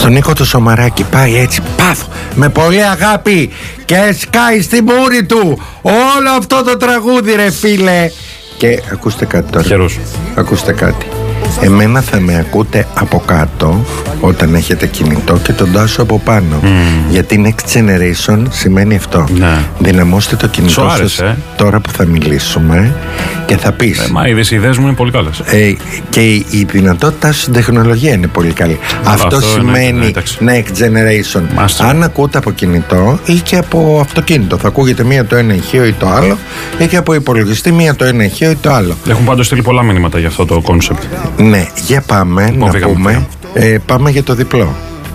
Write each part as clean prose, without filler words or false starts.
στον Νίκο το Σωμαράκη. Πάει έτσι, παφ, με πολύ αγάπη και σκάει στη μούρη του όλο αυτό το τραγούδι, ρε φίλε. Και ακούστε κάτι τώρα. Χαίρος. Ακούστε κάτι. Εμένα θα με ακούτε από κάτω όταν έχετε κινητό και τον Τάσο από πάνω. Γιατί Next Generation σημαίνει αυτό. Ναι. Δυναμώστε το κινητό σας τώρα που θα μιλήσουμε και θα πεις. Μα οι ιδέες μου είναι πολύ καλές. Και η δυνατότητά σου στην τεχνολογία είναι πολύ καλή. Αυτό σημαίνει Next Generation. Αν ακούτε από κινητό ή και από αυτοκίνητο, θα ακούγεται μία το ένα ηχείο ή το άλλο, ή και από υπολογιστή μία το ένα ηχείο ή το άλλο. Έχουν πάντως στείλει πολλά μηνύματα για αυτό το κόνσεπτ. Ναι, για πάμε να πούμε. Πάμε για το διπλό.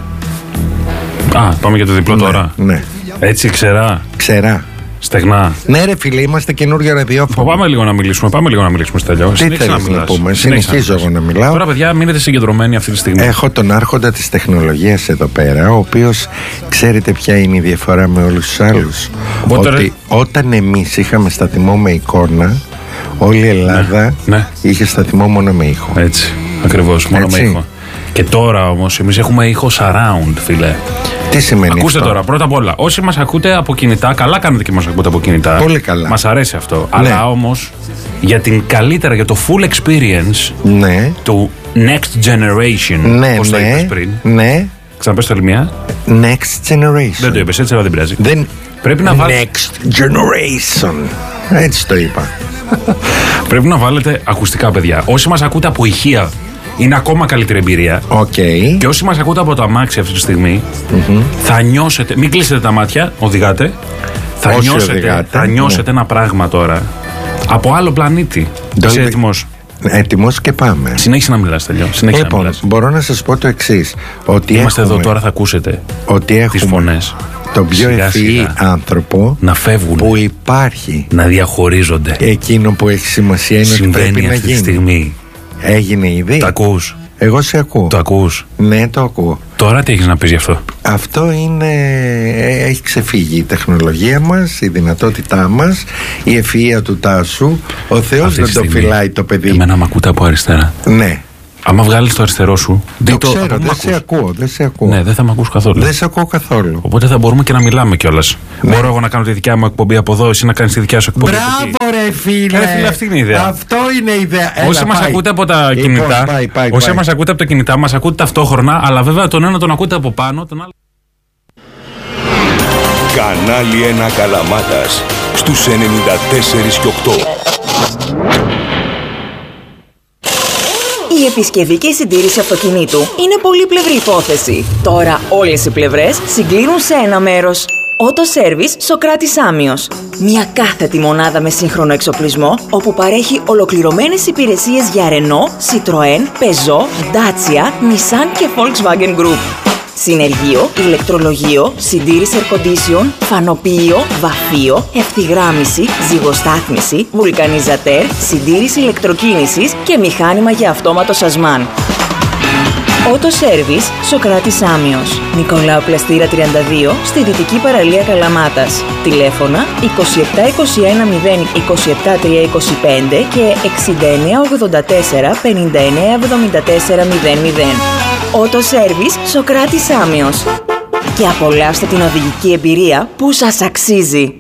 Πάμε για το διπλό τώρα. Ναι. Έτσι ξερά. Στεγνά. Ναι, ρε φίλε, είμαστε καινούργιο ραδιόφωνο. Πάμε λίγο να μιλήσουμε, Στέλιο. Τι θέλεις να πούμε, συνεχίζω εγώ να μιλάω. Τώρα, παιδιά, μείνετε συγκεντρωμένοι αυτή τη στιγμή. Έχω τον άρχοντα της τεχνολογίας εδώ πέρα, ο οποίος ξέρετε ποια είναι η διαφορά με όλους τους άλλους. Ότι όταν εμείς είχαμε σταθμό με εικόνα, όλη η Ελλάδα είχε σταθμό μόνο με ήχο. Έτσι, ακριβώς, μόνο με ήχο. Και τώρα όμως εμείς έχουμε ήχο surround, φίλε. Τι σημαίνει Ακούστε αυτό? τώρα, πρώτα απ' όλα, όσοι μας ακούτε από κινητά, καλά κάνετε και μας ακούτε από κινητά. Πολύ καλά. Μας αρέσει αυτό. Ναι. Αλλά όμως για την καλύτερα, για το full experience του Next Generation, όπως το είπες πριν. Ναι. Ξαναπες το άλλη μία. Next Generation. Δεν το είπες έτσι, αλλά δεν πειράζει. Πρέπει να βάλεις Next Generation. Έτσι το είπα. Πρέπει να βάλετε ακουστικά, παιδιά. Όσοι μας ακούτε από ηχεία, είναι ακόμα καλύτερη εμπειρία. Και όσοι μας ακούτε από το αμάξι αυτή τη στιγμή, θα νιώσετε. Μην κλείσετε τα μάτια, οδηγάτε. Θα νιώσετε ένα πράγμα τώρα από άλλο πλανήτη. Είσαι έτοιμος? Έτοιμος και πάμε. Συνέχισε να μιλάς, Τελειώ. Λοιπόν, μπορώ να σας πω το εξής. Ότι είμαστε εδώ τώρα, θα ακούσετε τις φωνές. Τον πιο ευφυή άνθρωπο να φεύγουν, που υπάρχει, να διαχωρίζονται. Εκείνο που έχει σημασία είναι ότι πρέπει να γίνει. Στιγμή. Έγινε ήδη. Το ακούς? Εγώ σε ακούω. Το ακούς? Ναι, το ακούω. Τώρα τι έχεις να πεις γι' αυτό? Αυτό είναι. Έχει ξεφύγει η τεχνολογία μας, η δυνατότητά μας, η ευφυΐα του Τάσου. Ο Θεός δεν το φυλάει το παιδί. Εμένα μ' ακούτε από αριστερά. Ναι. Άμα βγάλεις το αριστερό σου. Το ξέρω, δεν σε ακούω. Ναι, δεν θα με ακούς καθόλου. Δεν σε ακούω καθόλου. Οπότε θα μπορούμε και να μιλάμε κιόλας. Ναι. Μπορώ εγώ να κάνω τη δικιά μου εκπομπή από εδώ, εσύ να κάνεις τη δικιά σου εκπομπή. Μπράβο, ρε φίλε! Αυτή είναι η ιδέα. Αυτό είναι η ιδέα. Όσοι μας ακούτε από τα κινητά, όσοι μας ακούτε από τα κινητά, μας ακούτε ταυτόχρονα, αλλά βέβαια τον ένα τον ακούτε από πάνω, τον άλλο. Κανάλι 1 Καλαμάτας στους 94 και 8. Η επισκευή και η συντήρηση αυτοκινήτου είναι πολύπλευρη υπόθεση. Τώρα όλες οι πλευρές συγκλίνουν σε ένα μέρος. Auto Service Σοκράτης Άμιος. Μια κάθετη μονάδα με σύγχρονο εξοπλισμό, όπου παρέχει ολοκληρωμένες υπηρεσίες για Renault, Citroën, Peugeot, Dacia, Nissan και Volkswagen Group. Συνεργείο, ηλεκτρολογείο, συντήρηση air condition, φανοποιείο, βαφείο, ευθυγράμμιση, ζυγοστάθμιση, βουλκανιζατέρ, συντήρηση ηλεκτροκίνησης και μηχάνημα για αυτόματο σασμάν. Auto Service Σοκράτης Άμιος. Νικολάου Πλαστήρα 32, στη Δυτική Παραλία Καλαμάτας. Τηλέφωνα 2721 0 27 325 και 6984 59 74 00. Auto Service Σοκράτης Άμιος. Και απολαύστε την οδηγική εμπειρία που σας αξίζει.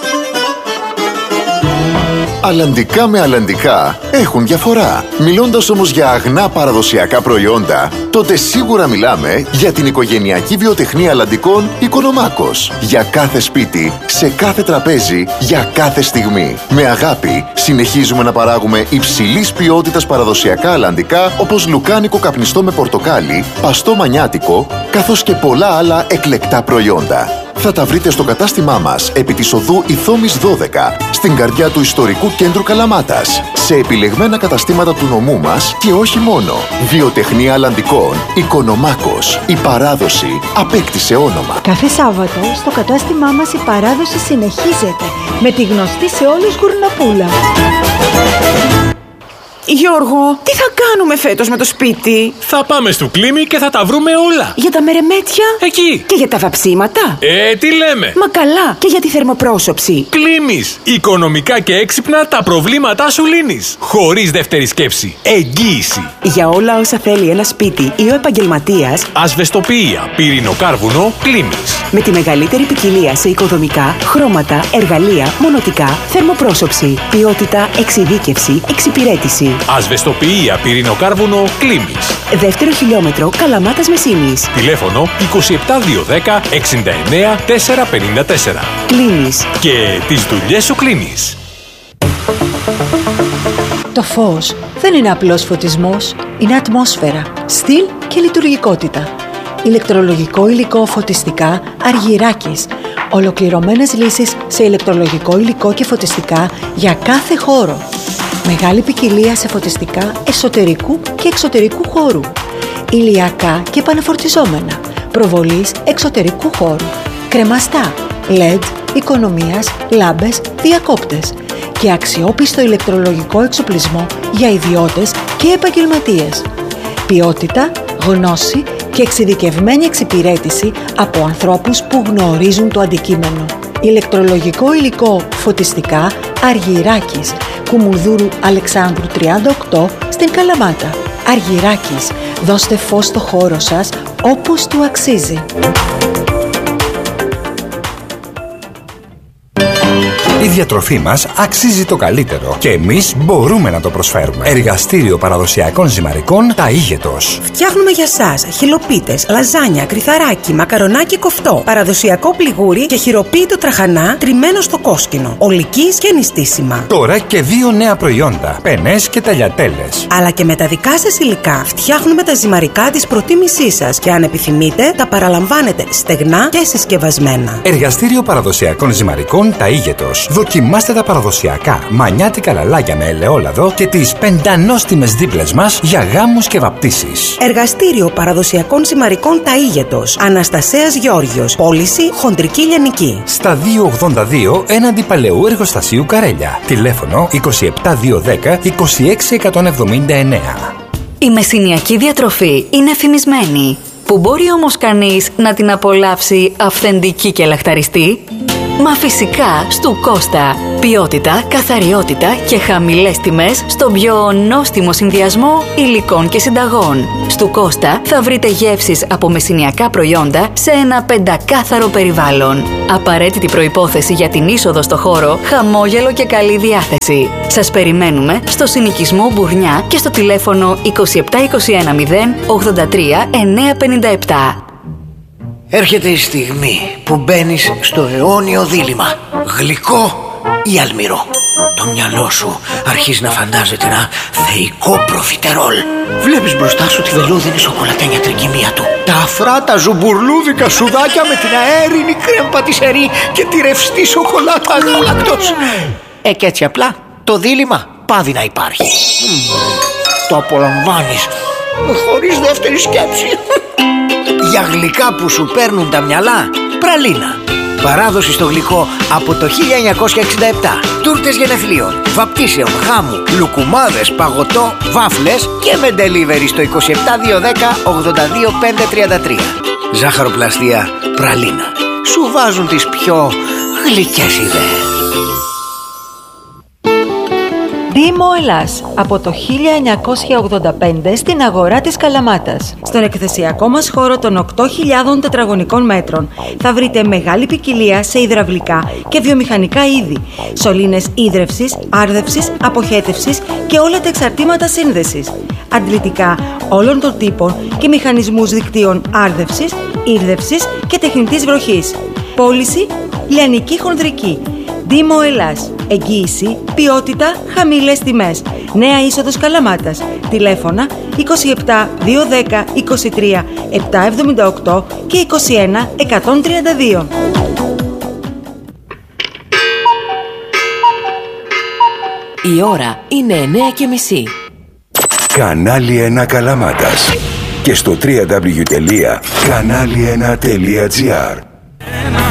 Αλλαντικά με αλλαντικά έχουν διαφορά. Μιλώντας όμως για αγνά παραδοσιακά προϊόντα, τότε σίγουρα μιλάμε για την οικογενειακή βιοτεχνία αλλαντικών Οικονομάκος. Για κάθε σπίτι, σε κάθε τραπέζι, για κάθε στιγμή. Με αγάπη συνεχίζουμε να παράγουμε υψηλής ποιότητας παραδοσιακά αλλαντικά, όπως λουκάνικο καπνιστό με πορτοκάλι, παστό μανιάτικο, καθώς και πολλά άλλα εκλεκτά προϊόντα. Θα τα βρείτε στο κατάστημά μας επί της οδού Ηθόμης 12, στην καρδιά του ιστορικού κέντρου Καλαμάτας, σε επιλεγμένα καταστήματα του νομού μας και όχι μόνο. Βιοτεχνία αλλαντικών Οικονομάκος. Η παράδοση απέκτησε όνομα. Κάθε Σάββατο στο κατάστημά μας η παράδοση συνεχίζεται με τη γνωστή σε όλους γουρνοπούλα. Γιώργο, τι θα κάνουμε φέτος με το σπίτι? Θα πάμε στο Κλίμι και θα τα βρούμε όλα. Για τα μερεμέτια? Εκεί. Και για τα βαψίματα? Τι λέμε? Μα καλά, και για τη θερμοπρόσωψη. Κλίμις. Οικονομικά και έξυπνα τα προβλήματά σου λύνεις. Χωρίς δεύτερη σκέψη. Εγγύηση. Για όλα όσα θέλει ένα σπίτι ή ο επαγγελματίας, ασβεστοποιία, πυρηνοκάρβουνο, Κλίμις. Με τη μεγαλύτερη ποικιλία σε οικοδομικά, χρώματα, εργαλεία, μονοτικά, θερμοπρόσωψη, ποιότητα, εξειδίκευση, εξυπηρέτηση. Ασβεστοποιία, πυρηνοκάρβουνο, Κλίμις. Δεύτερο χιλιόμετρο, Καλαμάτας Μεσίνης. Τηλέφωνο 27210 69 454. Κλίμις. Και τις δουλειές σου κλείνεις. Το φως δεν είναι απλός φωτισμός, είναι ατμόσφαιρα, στυλ και λειτουργικότητα. Ηλεκτρολογικό υλικό φωτιστικά Αργυράκης. Ολοκληρωμένες λύσεις σε ηλεκτρολογικό υλικό και φωτιστικά για κάθε χώρο. Μεγάλη ποικιλία σε φωτιστικά εσωτερικού και εξωτερικού χώρου. Ηλιακά και επαναφορτιζόμενα. Προβολής εξωτερικού χώρου. Κρεμαστά, LED, οικονομίας, λάμπες, διακόπτες. Και αξιόπιστο ηλεκτρολογικό εξοπλισμό για ιδιώτες και επαγγελματίες. Ποιότητα, γνώση και εξειδικευμένη εξυπηρέτηση από ανθρώπους που γνωρίζουν το αντικείμενο. Ηλεκτρολογικό υλικό φωτιστικά Αργυράκης, Κουμουνδούρου Αλεξάνδρου 38 στην Καλαμάτα. Αργυράκης, δώστε φως στο χώρο σας όπως του αξίζει. Η διατροφή μας αξίζει το καλύτερο και εμείς μπορούμε να το προσφέρουμε. Εργαστήριο παραδοσιακών ζυμαρικών Ταΐγετος. Φτιάχνουμε για σας χυλοπίτες, λαζάνια, κρυθαράκι, μακαρονάκι κοφτό, παραδοσιακό πληγούρι και χειροποίητο τραχανά τριμμένο στο κόσκινο, ολικής και νηστίσιμα. Τώρα και 2 νέα προϊόντα, πενές και ταλιατέλες. Αλλά και με τα δικά σας υλικά φτιάχνουμε τα ζυμαρικά της προτίμησής σας και αν επιθυμείτε τα παραλαμβάνετε στεγνά και συσκευασμένα. Εργαστήριο παραδοσιακών ζυμαρικών Ταΐγετος. Δοκιμάστε τα παραδοσιακά μανιάτικα λαλάκια με ελαιόλαδο και τις πεντανόστιμες δίπλες μας για γάμους και βαπτίσεις. Εργαστήριο παραδοσιακών ζυμαρικών Ταΐγετος. Αναστασέας Γεώργιος. Πώληση χοντρική λιανική. Στα 282 έναντι Παλαιού Εργοστασίου Καρέλια. Τηλέφωνο 27210 26179. Η μεσηνιακή διατροφή είναι εφημισμένη. Που μπορεί όμως κανείς να την απολαύσει αυθεντική και λαχταριστή? Μα φυσικά στου Κώστα. Ποιότητα, καθαριότητα και χαμηλές τιμές στον πιο νόστιμο συνδυασμό υλικών και συνταγών. Στου Κώστα θα βρείτε γεύσεις από μεσηνιακά προϊόντα σε ένα πεντακάθαρο περιβάλλον. Απαραίτητη προϋπόθεση για την είσοδο στο χώρο, χαμόγελο και καλή διάθεση. Σας περιμένουμε στο συνοικισμό Μπουρνιά και στο τηλέφωνο 27210 83 957. Έρχεται η στιγμή που μπαίνεις στο αιώνιο δίλημμα. Γλυκό ή αλμυρό. Το μυαλό σου αρχίζει να φαντάζεται ένα θεϊκό προφιτερόλ. Βλέπεις μπροστά σου τη βελούδινη σοκολατένια τρικυμία του. Τα αφράτα ζουμπουρλούδικα σουδάκια με την αέρινη κρέμ πατισερή και τη ρευστή σοκολάτα γάλακτος. Και έτσι απλά το δίλημμα πάβει να υπάρχει. Το απολαμβάνεις χωρίς δεύτερη σκέψη. Για γλυκά που σου παίρνουν τα μυαλά, πραλίνα. Παράδοση στο γλυκό από το 1967. Τούρτες γενεθλίων, βαπτίσεων, χάμου, λουκουμάδες, παγωτό, βάφλες και με delivery στο 27210 82533. Ζάχαροπλαστεία πραλίνα. Σου βάζουν τις πιο γλυκές ιδέες. Δήμο Ελλάς, από το 1985 στην αγορά της Καλαμάτας. Στον εκθεσιακό μας χώρο των 8.000 τετραγωνικών μέτρων θα βρείτε μεγάλη ποικιλία σε υδραυλικά και βιομηχανικά είδη, σωλήνες ίδρευσης, άρδευσης, αποχέτευσης και όλα τα εξαρτήματα σύνδεσης, αντλητικά όλων των τύπων και μηχανισμούς δικτύων άρδευσης, ήρδευσης και τεχνητής βροχής. Πώληση λιανική χονδρική. Δήμο Ελλάς. Εγγύηση, ποιότητα, χαμηλές τιμές. Νέα είσοδος Καλαμάτας. Τηλέφωνα 27 210 23 778 και 21 132. Η ώρα είναι 9:30. Κανάλι 1 Καλαμάτας και στο www.kanali1.gr.